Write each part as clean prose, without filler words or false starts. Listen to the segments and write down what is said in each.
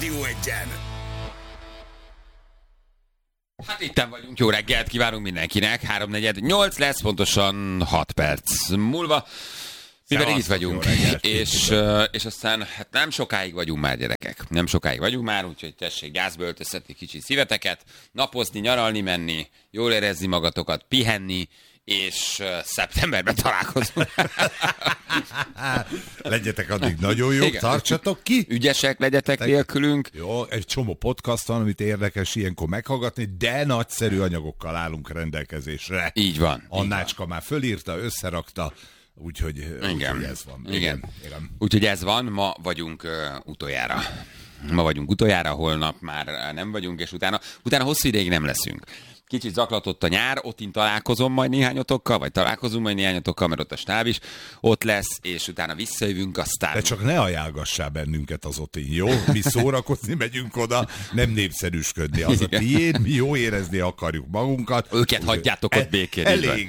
Rádió Egyen. Hát itten vagyunk, jó reggelt kívánunk mindenkinek. 3:48 lesz, pontosan 6 perc múlva. Mi pedig itt vagyunk, és aztán hát nem sokáig vagyunk már, gyerekek. Nem sokáig vagyunk már, úgyhogy tessék gázba öltöztetni kicsit szíveteket, napozni, nyaralni menni, jól érezni magatokat, pihenni, és szeptemberben találkozunk. Legyetek addig nagyon jók, tartsatok ki. Ügyesek legyetek nélkülünk. Jó, egy csomó podcast van, amit érdekes ilyenkor meghallgatni, de nagyszerű anyagokkal állunk rendelkezésre. Így van. Annácska már fölírta, összerakta, úgyhogy ez van. Igen. Úgyhogy ez van, ma vagyunk utoljára. Ma vagyunk utoljára, holnap már nem vagyunk, és utána hosszú ideig nem leszünk. Kicsit zaklatott a nyár, ott én találkozom majd néhányotokkal, vagy találkozunk majd néhányotokkal, mert ott a stáb is ott lesz, és utána visszajövünk, aztán... De csak ne ajánlgassál bennünket az ott, jó? Mi szórakozni megyünk oda, nem népszerűsködni. Az a tiéd, mi jó érezni akarjuk magunkat. Őket hagyjátok ott békén.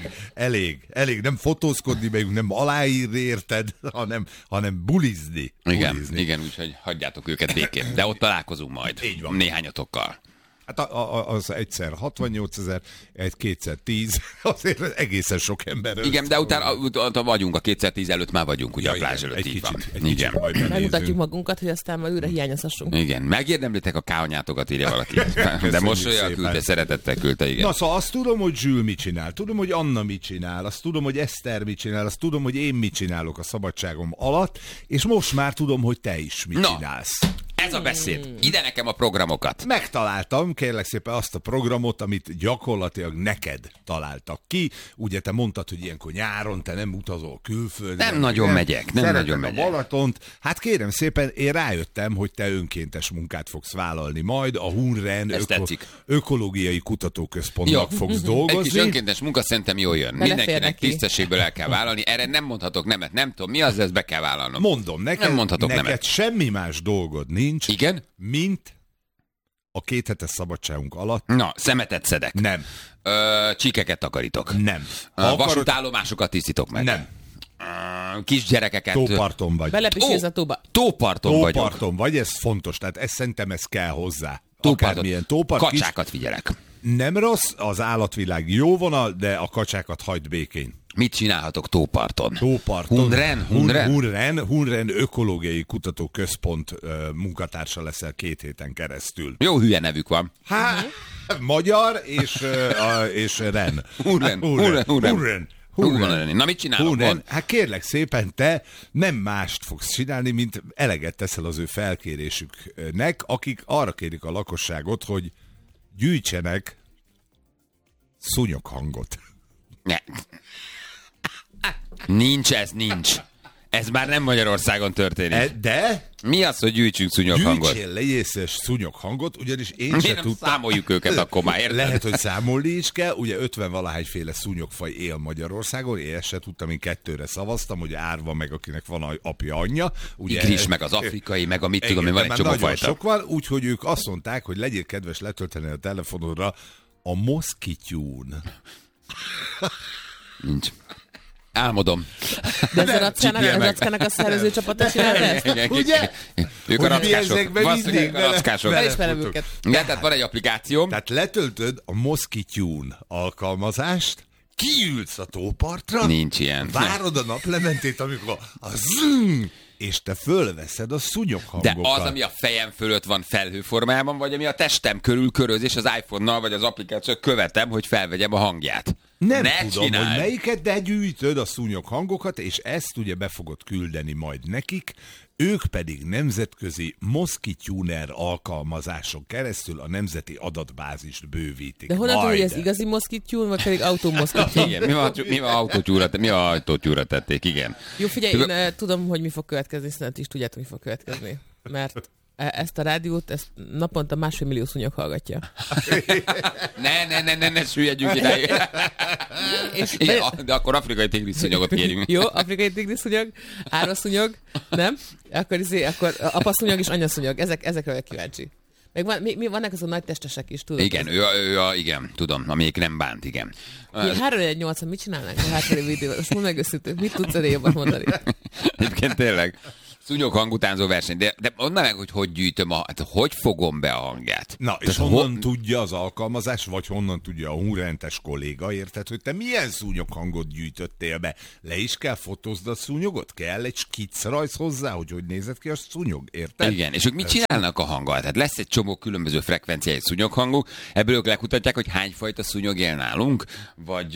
Elég. Nem fotózkodni megyünk, nem aláírni, érted, hanem bulizni. Igen, úgyhogy hagyjátok őket békén. De ott találkozunk majd. Így van. Néhányatokkal. Hát az egyszer 68 000, egy kétszer 10, azért egészen sok ember. Igen, de utána vagyunk, a 2010 előtt már vagyunk, ugye a plázs előtt, így van. Igen. Megmutatjuk magunkat, hogy aztán majd újra hiányozhassunk. Igen, megérdemlitek a káonyátokat, írja valaki. De mosolyan küldte, szeretettel küldte, igen. Na szóval azt tudom, hogy Zsül mit csinál, tudom, hogy Anna mit csinál, azt tudom, hogy Eszter mit csinál, azt tudom, hogy én mit csinálok a szabadságom alatt, és most már tudom, hogy te is mit csinálsz. Ez a beszéd. Ide nekem a programokat. Megtaláltam, kérlek szépen, azt a programot, amit gyakorlatilag neked találtak ki. Ugye te mondtad, hogy ilyenkor nyáron te nem utazol külföldre. Nem nagyon megyek. A Balatont. Hát kérem szépen, én rájöttem, hogy te önkéntes munkát fogsz vállalni majd. A Hunren Ökológiai Kutatóközpontnak fogsz dolgozni. Egy kis önkéntes munka szerintem jól jön. Mindenkinek tisztességből el kell vállalni. Erre nem mondhatok nemet. Nem tudom, mi az, ezt be kell vállalnom. Mondom, neked semmi más dolgod nincs. Igen? Mint a 2 hetes szabadságunk alatt. Na, szemetet szedek. Nem. Csíkeket takarítok. Nem. Vasútállomásokat tisztítok meg. Nem. Kisgyerekeket. Tóparton vagy. Belepisélsz a tóba. Tóparton vagy, ez fontos, tehát szerintem ez kell hozzá. Akármilyen tópart. Kacsákat figyelek. Nem rossz, az állatvilág jó vonal, de a kacsákat hagyd békén. Mit csinálhatok tóparton? Hunren Ökológiai Kutatóközpont munkatársa leszel 2 héten keresztül. Jó hülye nevük van. Magyar és Ren. Hunren. Na, mit csinálok? Hát kérlek szépen, te nem mást fogsz csinálni, mint eleget teszel az ő felkérésüknek, akik arra kérik a lakosságot, hogy gyűjtsenek szúnyoghangot. Ne. Nincs. Ez már nem Magyarországon történik. De? Mi az, hogy gyűjtsünk szúnyoghangot? Gyűjtsél lejészes szúnyoghangot, ugyanis én mi sem nem tudtam. Számoljuk őket akkor már, érted? Lehet, hogy számolni is kell. Ugye 50-valahányféle szúnyogfaj él Magyarországon. Én ezt se tudtam, én 2-re szavaztam, hogy árva meg, akinek van apja, anyja. Igris, meg az afrikai, meg a mit tudom, hogy van egy csomó fajta. Sok van, úgyhogy ők azt mondták, hogy legyél kedves letölteni a telefonodra a Moszkityún. Nincs. Álmodom. De ez a rackának a szervező csapata csinálta ezt? Ugye? Ők a rackások. Elismerem őket. Igen, tehát van egy applikációm. Tehát letöltöd a Moszkityún alkalmazást, kiülsz a tópartra, nincs ilyen. Várod a naplementét, amikor a zing, és te fölveszed a szúnyoghangokat. De az, ami a fejem fölött van felhőformájában, vagy ami a testem körül köröz, és az iPhone-nal, vagy az applikációt követem, hogy felvegyem a hangját. Nem tudom, hogy melyiket, de gyűjtöd a szúnyoghangokat, és ezt ugye be fogod küldeni majd nekik, ők pedig nemzetközi Moszkityúner alkalmazáson keresztül a nemzeti adatbázist bővítik. De honnan tudod, hogy ez igazi Moszkityún, vagy pedig automoszkityún? Igen, mi a autótyúra tették, igen. Jó, figyelj, én tudom, hogy mi fog következni, szerintem is tudjátok, mi fog következni. Mert ezt a rádiót, ezt naponta 1,5 millió szúnyog hallgatja. Ne süllyedjünk idáig. De akkor afrikai tigriszúnyogot kérjünk. Jó, afrikai tigriszúnyog, árvaszúnyog, nem? Akkor apaszúnyog és anyaszúnyog, ezekre vagyok kíváncsi. Meg vannak azon nagy testesek is, tudod? Igen, igen, tudom, amelyik nem bánt, igen. 3-1-8-an mit csinálnánk a háttéri videóban? Most mondd meg őszintén, mit tudsz ennél jobban mondani? Egyébként tényleg. Szúnyog hangutánzó verseny. De onnan meg, hogy gyűjtöm hogy fogom be a hangját? Na, és honnan tudja az alkalmazás, vagy honnan tudja a hunrentes kolléga, érted, hogy te milyen szúnyoghangot gyűjtöttél be? Le is kell fotózd a szúnyogot? Kell egy skicrajz hozzá, hogy nézett ki a szúnyog, érted? Igen, és ők mit csinálnak a hanggal? Tehát lesz egy csomó különböző frekvenciái szúnyoghangú, ebből ők lekutatják, hogy hány fajta szúnyog él nálunk, vagy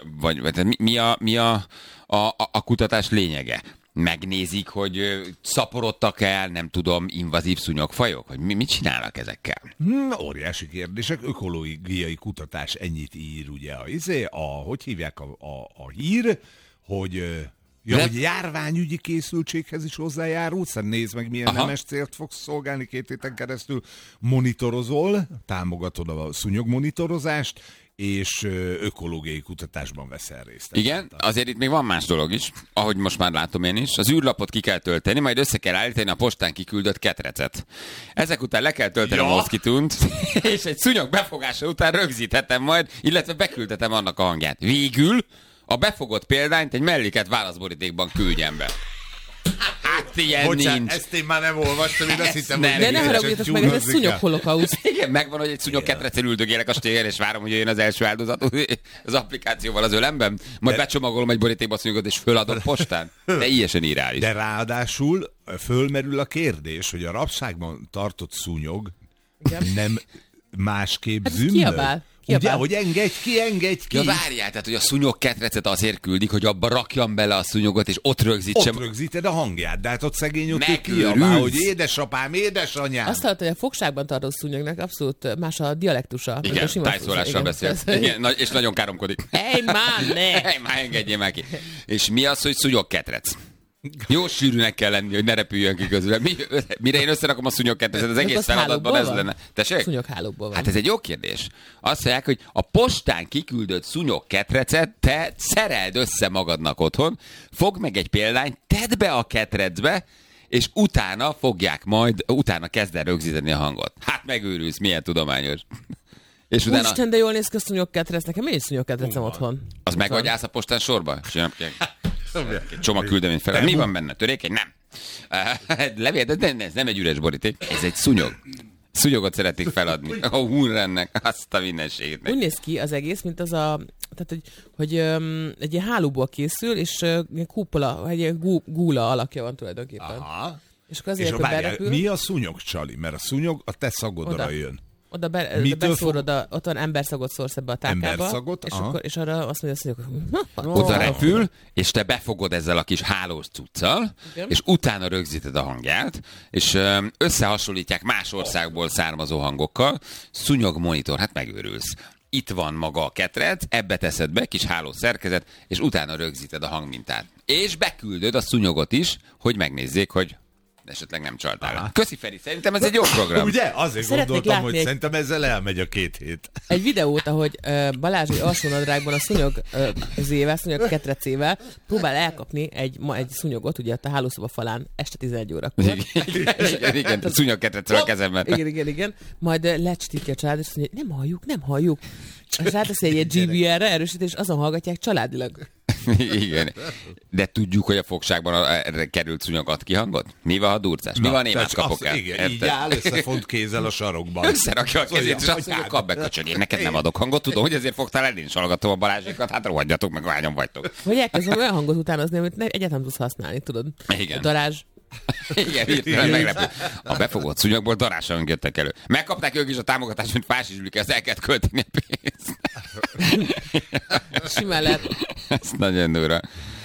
mi a kutatás lényege? Megnézik, hogy szaporodtak el, nem tudom, invazív szúnyogfajok? Hogy mit csinálnak ezekkel? Óriási kérdések. Ökológiai kutatás ennyit ír, ugye, hogy hívják a hír, hogy hogy járványügyi készültséghez is hozzájárulsz, nézd meg, milyen nemes célt fogsz szolgálni 2 héten keresztül, monitorozol, támogatod a szúnyogmonitorozást, és ökológiai kutatásban veszel részt. Igen, azért itt még van más dolog is, ahogy most már látom én is. Az űrlapot ki kell tölteni, majd össze kell állítani a postán kiküldött ketrecet. Ezek után le kell tölteni a moszkitunt, és egy szúnyog befogása után rögzíthetem majd, illetve beküldhetem annak a hangját. Végül a befogott példányt egy melléket válaszborítékban küldjem be. Hát ilyen nincs. Ezt én már nem olvastam, én azt hittem, hogy... De ne haragudjatok meg, ez egy szúnyogholokauszt. Igen, megvan, hogy egy szúnyog ketrecen üldögélek a stégen, és várom, hogy jöjjön az első áldozat az applikációval az ölemben, majd becsomagolom egy borítékba a szúnyogot, és föladom postán. Teljesen irális. De ráadásul fölmerül a kérdés, hogy a rabságban tartott szúnyog nem másképp zümmög. Ugye, hogy engedj ki. Ja, várjál, tehát, hogy a szúnyog ketrecet azért küldik, hogy abba rakjam bele a szúnyogot, és ott rögzítsem. Ott rögzíted a hangját, de hát ott szegény ott kiabál, hogy édesapám, édesanyám. Azt hallott, hogy a fogságban tartó szúnyognak abszolút más a dialektusa. Igen, tájszólással beszél. Igen, és nagyon káromkodik. Hey, már engedjél már ki. És mi az, hogy szúnyog ketrec? Jó sűrűnek kell lenni, hogy ne repüljön ki közül. Mire én összerakom a szúnyogketrecet, az egész feladatban ez lenne. Tessék? Szúnyoghálókból van. Hát ez egy jó kérdés. Azt mondják, hogy a postán kiküldött szúnyogketrecet te szereld össze magadnak otthon, fogd meg egy példányt, tedd be a ketrecbe, és utána kezd el rögzíteni a hangot. Hát megőrülsz, milyen tudományos. És utána... Úristen, de jól néz ki a szúnyogketrec, nekem én is szúnyogketrecem otthon. Az meghagyálsz a postán sorba? Egy csomag küldemény fel. Mi van benne? Törékeny? Nem. Levél, de ez nem egy üres boríték. Ez egy szúnyog. Szúnyogot szeretnék feladni. A hunrennek azt a mindenségét. Úgy néz ki az egész, mint az tehát, hogy egy ilyen hálóból készül, és egy kúpola, egy ilyen gúla alakja van tulajdonképpen. Aha. És akkor azért, berepül... Mi a szúnyog, Csali? Mert a szúnyog a te szagodra jön. Oda beszórod, ott van emberszagot szórsz ebbe a tálkába. Emberszagot? És arra azt mondja, hogy oda repül, és te befogod ezzel a kis hálós cuccal, és utána rögzíted a hangját, és összehasonlítják más országból származó hangokkal. Szúnyog monitor, hát megőrülsz. Itt van maga a ketrec, ebbe teszed be, kis hálós szerkezet, és utána rögzíted a hangmintát. És beküldöd a szúnyogot is, hogy megnézzék, hogy esetleg nem csaltál. Aha. Köszi, Feri, szerintem ez egy jó program. Ugye? Azért gondoltam, hogy szerintem ezzel elmegy a 2 hét. Egy videót, ahogy Balázs egy alsónadrágban a szúnyog szúnyog ketrecével próbál elkapni egy szúnyogot, ugye a hálószoba falán este 11 órakor. Igen, a szúnyog ketrecről a kezemben. Igen. Majd lecstíti a család, és azt mondja, nem halljuk. És ráteszi egy GBR-re erősítés, és azon hallgatják családilag. Igen. De tudjuk, hogy a fogságban erre került szúnyog ad ki hangot? Mi van a durcás? Mi van némát kapok el? Igen, így áll összefont kézzel a sarokban. Összerakja a kezét, és azt mondja, kap be, köcsög, én neked nem adok hangot, tudom, hogy ezért fogtál el, én is hallgatom a Balázsékat, hát rohadjatok meg, hányan vagytok. Vagy elkezdem olyan hangot utánozni, amit egyáltalán tudsz használni, tudod? Igen. A darázs. Igen, hirtelen meglepő. A befogott szúnyogból darássaink jöttek elő. Megkapták ők is a támogatást, mint fásizslik, ezt el kellett költeni a pénzt. Simán lehet. Ez nagyon durva.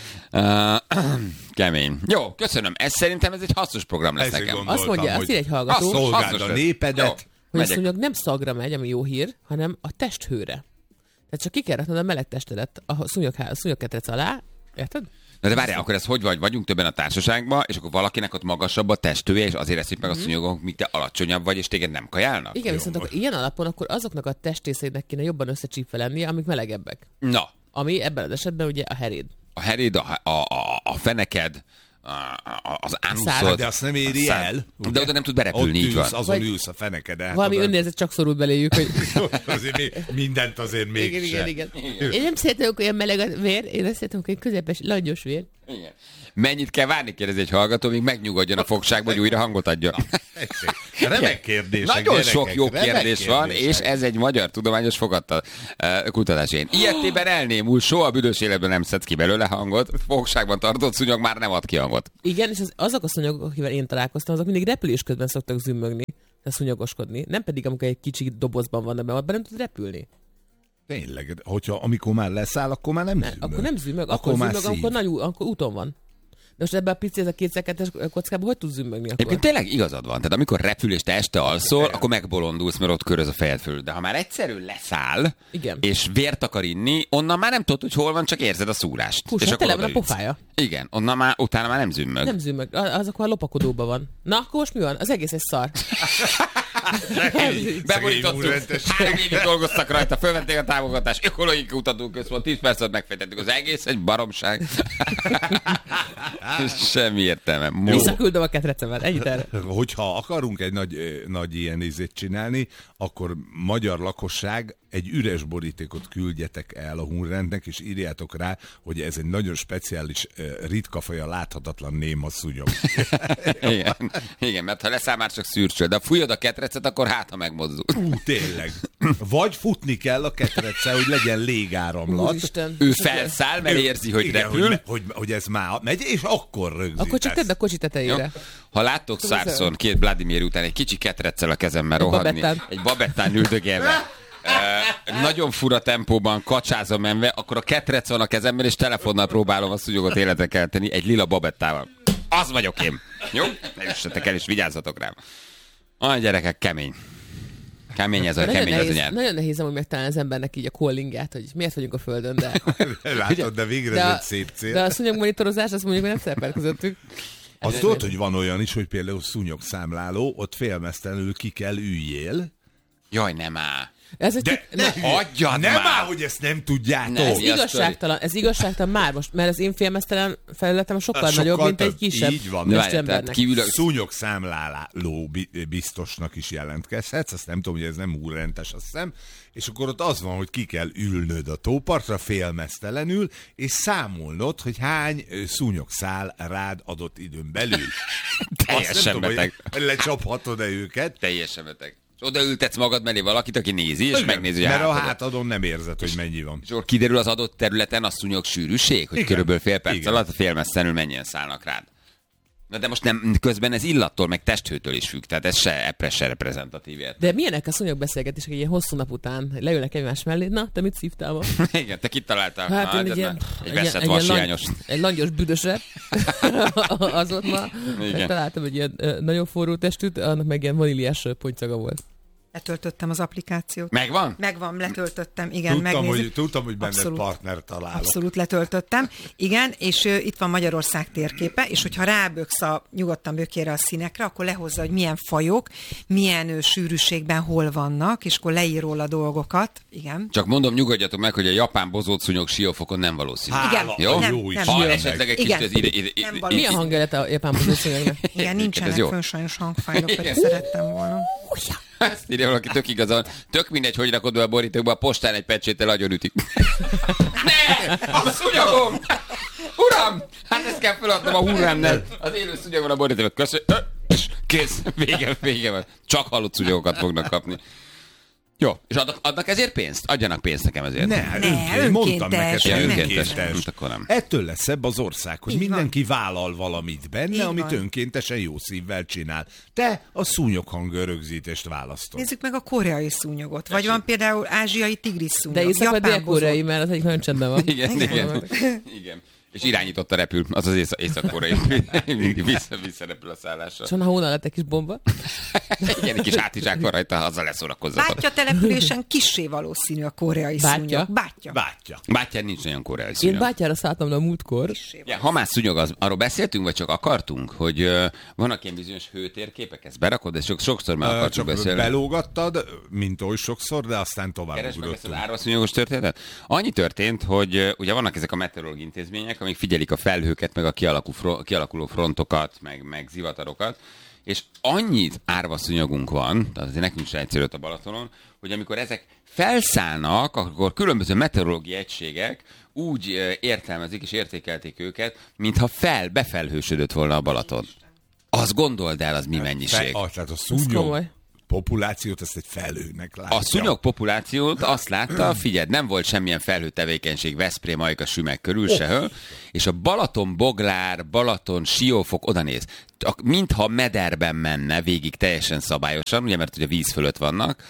Kemény. Jó, köszönöm. Szerintem ez egy hasznos program lesz nekem. Azt mondja, azt ír egy hallgató. Szolgáld a népedet. Hogy a szúnyog nem szagra megy, ami jó hír, hanem a testhőre. Tehát csak ki kell raknod a meleg testedet a szúnyogketrec alá. Érted? Na de várjál, akkor ez hogy vagyunk többen a társaságban, és akkor valakinek ott magasabb a testhője, és azért eszik meg a szúnyogok, míg te alacsonyabb vagy, és téged nem kajálnak? Igen, viszont akkor ilyen alapon akkor azoknak a testrészeinek kéne jobban összecsípve lennie, amik melegebbek. Na. Ami ebben az esetben ugye a heréd. A heréd, a feneked, az ánuszot. De azt nem éri el. De oda nem tud berepülni, így van. Azon ülsz a feneked. Valami önnézet csak szorult beléjük, hogy... azért mindent azért mégse. Igen. Én nem szeretem, olyan meleg a vér, én azt szeretem, hogy közepes, langyos vér. Igen. Mennyit kell várni, kérdezi egy hallgató, míg megnyugodjon a fogságba, hogy újra hangot adjon. Remek kérdések. Nagyon gyerekek, sok jó kérdés van, és ez egy magyar tudományos kutatás. Én ilyettében elnémul, soha büdös életben nem szedsz ki belőle hangot, fogságban tartott szúnyog már nem ad ki hangot. Igen, és azok a szúnyogok, akivel én találkoztam, azok mindig repülés közben szoktak zümmögni, szúnyogoskodni. Nem pedig, amikor egy kicsi dobozban van, mert abban nem tud repülni. Tényleg, amikor már leszáll, akkor már nem zümmög. Akkor nem zümmög, akkor zümmög, akkor úton van. De most ebben a pici, ez a 2 2-es kockában hogy tud zümmögni akkor? Egyébként tényleg igazad van. Tehát amikor repül és te este alszol, akkor megbolondulsz, mert ott köröz a fejed fölül. De ha már egyszerűen leszáll, igen, és vért akar inni, onnan már nem tudod, hogy hol van, csak érzed a szúrást. Hús, és tele van a pofája. Igen, utána már nem zümmög. Nem zümmög, az akkor a lopakodóban van. Na, akkor most mi van? Az egész egy szar. Beborítottuk, 3 évig dolgoztak rajta, fölvették a támogatást, ökológiai kutatóközpont, 10 percet megfejtettük, az egész egy baromság. Semmi értelme. Visszaküldöm a ketrecemet, ennyit erre. Hogyha akarunk egy nagy ilyen ízét csinálni, akkor magyar lakosság egy üres borítékot küldjetek el a Hunrendnek, és írjátok rá, hogy ez egy nagyon speciális, ritka faj, a láthatatlan néma szúnyog. Igen, mert ha leszáll már csak szürcsöl, de fújod a ketrecet, akkor ha megmozdul. Tényleg. Vagy futni kell a ketrecel, hogy legyen légáramlat. Úristen. Ő felszáll, mert érzi, hogy igen, repül. Hogy ez már megy, és akkor rögzítesz. Akkor csak tedd a kocsi tetejére. Jó. Ha láttok Szárszon 2 Vladimir után egy kicsi ketreccel a kezemben rohadni, egy babettán üldögélve, nagyon fura tempóban kacsázom menve, akkor a ketrec van a kezemben, és telefonnal próbálom a szúnyogot életre kelteni egy lila babettával. Az vagyok én. Jó? Ne üssetek el, és vigyázzatok rám. Gyerekek, kemény. Kemény ez a nyelv. Nagyon nehéz amúgy megtalálni az embernek így a callingját, hogy miért vagyunk a Földön, de... Látod, de végre ez egy szép cél. De a szúnyogmonitorozás, azt mondjuk, hogy nem szerepel közöttük. Azt tudod, hogy van olyan is, hogy például szúnyogszámláló, ott félmeztelenül ki kell üljél. Jaj, nem áll. Ez egy hagyjad nem már! áll, hogy ezt nem tudjátok. Ez igazságtalan már most, mert az én félmeztelen felületem sokkal nagyobb, mint egy kisebb embernek. Szúnyogszámláló biztosnak is jelentkezhetsz, azt nem tudom, hogy ez nem úrrentes, azt hiszem, és akkor ott az van, hogy ki kell ülnöd a tópartra félmeztelenül, és számolnod, hogy hány szúnyog száll rád adott időn belül. Teljesen beteg. Lecsaphatod-e őket? Teljesen beteg. Odaültetsz magad mellé valakit, aki nézi, és megnézi, hogy mert a hátadon nem érzed, hogy mennyi van. És akkor kiderül az adott területen a szúnyog sűrűség, hogy körülbelül fél perc alatt a félmeztelenül mennyien szállnak rád. Na de most nem, közben ez illattól, meg testhőtől is függ, tehát ez se reprezentatív. De milyenek a szúnyogbeszélgetések egy ilyen hosszú nap után, hogy leülnek egymás mellé, na, te mit szívtál ma? Igen, te kit találtál? Hát egy veszett vashiányos. Egy langyos büdösre. Az volt ma. Találtam egy ilyen nagyon forró testűt, annak meg ilyen vaníliás pontszaga volt. Letöltöttem az applikációt. Megvan? Megvan, letöltöttem, igen, megnézzük. Tudtam, hogy benned partner találok. Abszolút letöltöttem, igen, és itt van Magyarország térképe, és hogyha ráböksz nyugodtan bökére a színekre, akkor lehozza, hogy milyen fajok, milyen sűrűségben hol vannak, és akkor leír róla dolgokat, igen. Csak mondom, nyugodjatok meg, hogy a japán bozótszúnyog Siófokon nem valószínű. Igen, jó? Nem, ha esetleg egy kicsit milyen hangja lett a japán bozótszúnyognak? Igen, nincsenek fönn sajnos hangfájlok, hogy szerettem volna. Ezt írja valaki, tök igazán. Tök mindegy, hogy rakod be a borítókba, a postán egy pecséttel agyon ütik. Ne! A szúnyogom! Uram! Hát ezt kell feladnom a Hunrendnek. Az élő szúnyog van a borítókban. Köszönöm. Kész. Vége van. Csak halott szúnyogokat fognak kapni. Jó, és adnak ezért pénzt? Adjanak pénzt nekem ezért. Mondtam neked, önkéntes. Ettől lesz szebb az ország, hogy mindenki vállal valamit benne, amit önkéntesen jó szívvel csinál. Te a szúnyoghang rögzítést választod. Nézzük meg a koreai szúnyogot. Vagy van például ázsiai tigris szúnyog. De észak a dél-koreai, mert az egyik nagyon csendben van. Igen. És irányította repül, az észak-koreai. Mindig visszarepül a szállásra. És ha hónal lett egy kis bomba? Igen, egy kis hátizsák van rajta, azzal leszórakozzatok. Bátya településen kissé valószínű a koreai szúnyog. Bátya. Bátyán nincs nagyon koreai szúnyog. Én bátyára szálltam le a múltkor. Ja, ha már szúnyog, arról beszéltünk, vagy csak akartunk, hogy vannak ilyen bizonyos hőtérképek, ezt berakod, és sokszor már akartuk beszélni. Belógattad, mint oly sokszor, de aztán tovább ugrottunk. Keresd meg ezt az árvaszúnyogos történetet? Annyi történt, hogy ugye vannak ezek a meteorológiai intézmények, ülnek, amik figyelik a felhőket, meg a kialakuló frontokat, meg zivatarokat, és annyit árvaszúnyogunk van, tehát azért nekünk sem egyszerű a Balatonon, hogy amikor ezek felszállnak, akkor különböző meteorológiai egységek úgy értelmezik és értékelték őket, mintha befelhősödött volna a Balaton. Azt gondold el, az mi mennyiség. Tehát a szúnyog populációt ezt egy felhőnek látja. A szúnyog populációt azt látta, figyeld, nem volt semmilyen felhőtevékenység Veszprém, Ajka, Sümeg körül sehol, és a Balaton Boglár, Balaton Siófok odanéz. Mintha mederben menne végig teljesen szabályosan, ugye, mert ugye víz fölött vannak,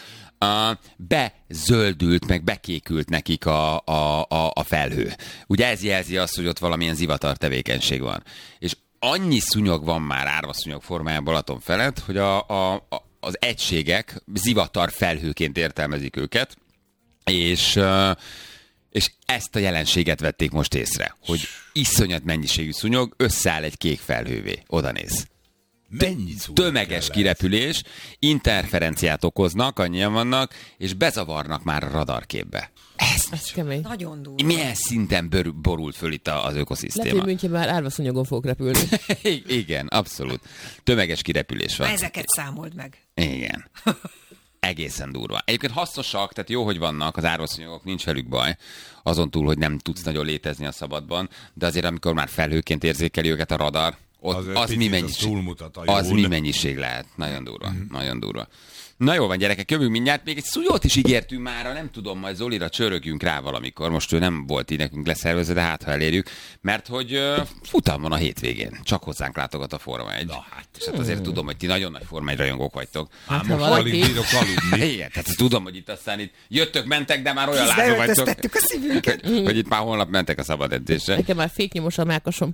bezöldült, meg bekékült nekik a felhő. Ugye ez jelzi azt, hogy ott valamilyen zivatar tevékenység van. És annyi szúnyog van már árvaszúnyog formájában Balaton felett, hogy az egységek zivatar felhőként értelmezik őket, és ezt a jelenséget vették most észre, hogy iszonyat mennyiségű szúnyog összeáll egy kék felhővé. Oda néz. Tömeges kirepülés, interferenciát okoznak, annyian vannak, és bezavarnak már a radarképbe. Ez kemény. Nagyon durva. Milyen szinten borult föl itt az ökoszisztéma? Lehet, hogy München már árvaszúnyogon fogok repülni. Igen, abszolút. Tömeges kirepülés van. Ezeket számold meg. Igen. Egészen durva. Egyébként hasznosak, tehát jó, hogy vannak az árvaszúnyogok, nincs velük baj. Azon túl, hogy nem tudsz nagyon létezni a szabadban, de azért amikor már felhőként érzékeli őket a radar, az mi mennyiség? Az mi mennyiség lehet. Nagyon durva. Nagyon durva. Na jól van, gyerekek, jövünk mindjárt. Még egy szúnyót is ígértünk már, nem tudom, majd Zolira csörögjünk rá valamikor. Most ő nem volt így nekünk leszervezve, de hát ha elérjük. Mert hogy futam van a hétvégén. Csak hozzánk látogat a Forma 1. Na hát. És hát azért tudom, hogy ti nagyon nagy Forma 1 rajongók vagytok. Hát most alig bírok aludni. Igen, tehát tudom, hogy itt aztán itt jöttök, mentek, de már olyan lázó vagytok. A szívünket. Hogy itt már holnap mentek a szabad edzésre. Nekem már féknyomos a mákasom.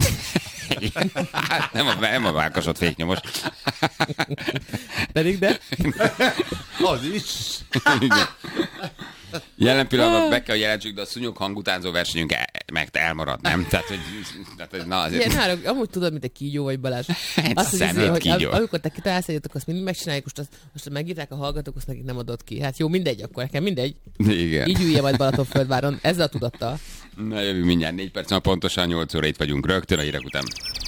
Hát nem a mákasod féknyomos. Pedig de. Az is. Jelen pillanatban be kell jelentsük, de a szúnyog hangutánzó versenyünk meg elmarad, nem? Tehát, hogy na azért... Igen, náluk, amúgy tudod, mint egy kígyó vagy Balázs. Azt hiszem, hogy kígyó. Amikor te kitalálsz egyet, akkor azt mindig megcsináljuk, most megírták a hallgatók, azt nekik nem adott ki. Hát jó, mindegy, akkor nekem mindegy. Igen. Így ülje majd Balatonföldváron, ezzel a tudattal. Na jövünk mindjárt 4 perc, pontosan 8 óra itt vagyunk rögtön a hírek után.